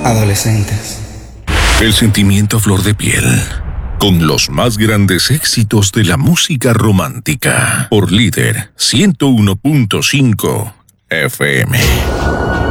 Adolescentes. El sentimiento a flor de piel, con los más grandes éxitos de la música romántica, por Líder 101.5 FM.